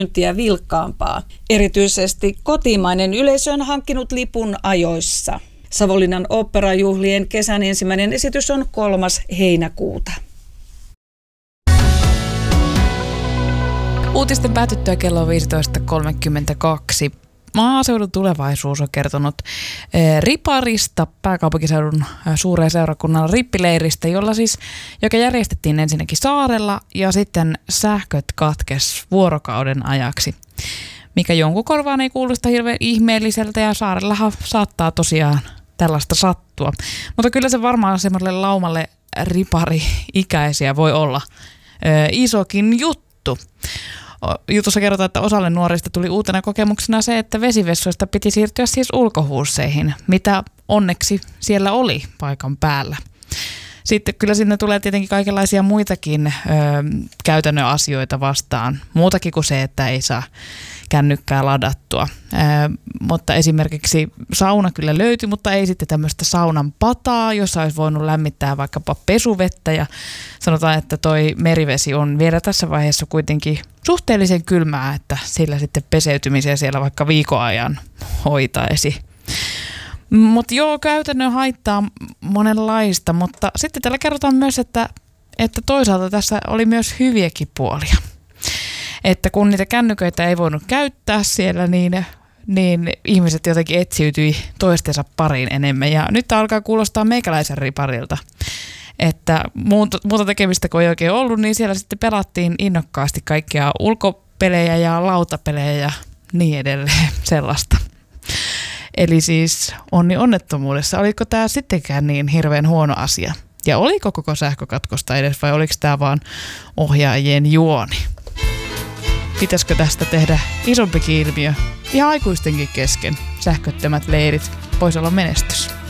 myyntiä vilkkaampaa. Erityisesti kotimainen yleisö on hankkinut lipun ajoissa. Savonlinnan oopperajuhlien kesän ensimmäinen esitys on 3. heinäkuuta. Uutisten päätyttyä kello 15.32. Maaseudun Tulevaisuus on kertonut riparista, pääkaupunkiseudun suuren seurakunnan rippileiristä, joka järjestettiin ensinnäkin saarella ja sitten sähköt katkes vuorokauden ajaksi, mikä jonkun korvaan ei kuulosta hirveän ihmeelliseltä ja saarellahan saattaa tosiaan tällaista sattua. Mutta kyllä se varmaan semmoiselle laumalle ripari-ikäisiä voi olla isokin juttu. Jutussa kerrotaan, että osalle nuorista tuli uutena kokemuksena se, että vesivessoista piti siirtyä siis ulkohuusseihin, mitä onneksi siellä oli paikan päällä. Sitten kyllä sinne tulee tietenkin kaikenlaisia muitakin käytännön asioita vastaan, muutakin kuin se, että ei saa kännykkää ladattua. Mutta esimerkiksi sauna kyllä löytyi, mutta ei sitten tämmöistä saunan pataa, jossa olisi voinut lämmittää vaikkapa pesuvettä. Ja sanotaan, että toi merivesi on vielä tässä vaiheessa kuitenkin suhteellisen kylmää, että sillä sitten peseytymisiä siellä vaikka viikon ajan hoitaisi. Mutta joo, käytännön haittaa monenlaista, mutta sitten täällä kerrotaan myös, että toisaalta tässä oli myös hyviäkin puolia. Että kun niitä kännyköitä ei voinut käyttää siellä, niin ihmiset jotenkin etsiytyi toistensa pariin enemmän. Ja nyt alkaa kuulostaa meikäläisen riparilta, että muuta tekemistä kun ei oikein ollut, niin siellä sitten pelattiin innokkaasti kaikkia ulkopelejä ja lautapelejä ja niin edelleen sellaista. Eli siis onni onnettomuudessa. Oliko tämä sittenkään niin hirveän huono asia? Ja oliko koko sähkökatkosta edes vai oliko tämä vaan ohjaajien juoni? Pitäisikö tästä tehdä isompikin ilmiö? Ihan aikuistenkin kesken sähköttömät leirit voisi olla menestys.